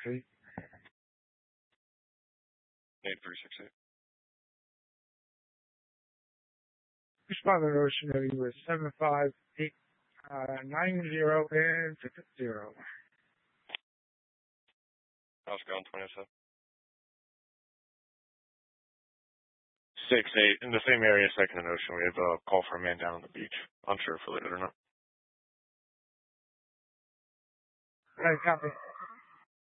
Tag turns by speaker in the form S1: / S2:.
S1: 8368.
S2: 8368.
S1: Responding to Ocean Navy was 75890 and 50.
S2: How's it going, 27? 6-8. In the same area, second and Ocean. We have a call for a man down on the beach. Unsure if related or not.
S1: Right, copy.